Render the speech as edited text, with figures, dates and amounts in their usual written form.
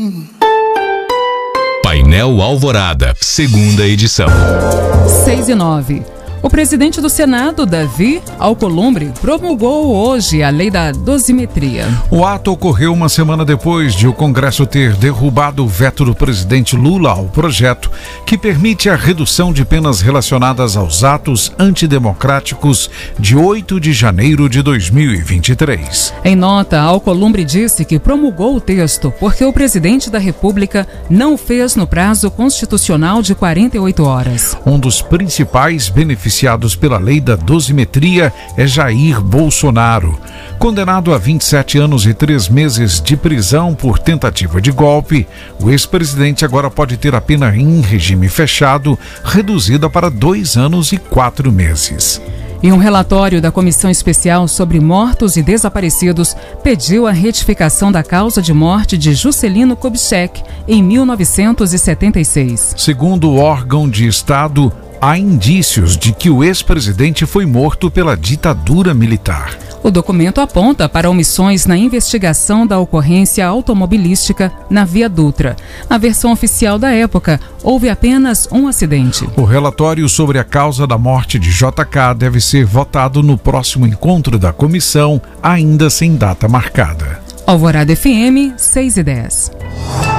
Painel Alvorada, segunda edição. 6:09. O presidente do Senado, Davi Alcolumbre, promulgou hoje a lei da dosimetria. O ato ocorreu uma semana depois de o Congresso ter derrubado o veto do presidente Lula ao projeto que permite a redução de penas relacionadas aos atos antidemocráticos de 8 de janeiro de 2023. Em nota, Alcolumbre disse que promulgou o texto porque o presidente da República não fez no prazo constitucional de 48 horas. Um dos principais beneficiados pela lei da dosimetria é Jair Bolsonaro. Condenado a 27 anos e 3 meses de prisão por tentativa de golpe, o ex-presidente agora pode ter a pena em regime fechado reduzida para 2 anos e 4 meses. E um relatório da Comissão Especial sobre Mortos e Desaparecidos pediu a retificação da causa de morte de Juscelino Kubitschek em 1976. Segundo o órgão de Estado, há indícios de que o ex-presidente foi morto pela ditadura militar. O documento aponta para omissões na investigação da ocorrência automobilística na Via Dutra. Na versão oficial da época, houve apenas um acidente. O relatório sobre a causa da morte de JK deve ser votado no próximo encontro da comissão, ainda sem data marcada. Alvorada FM, 6:10.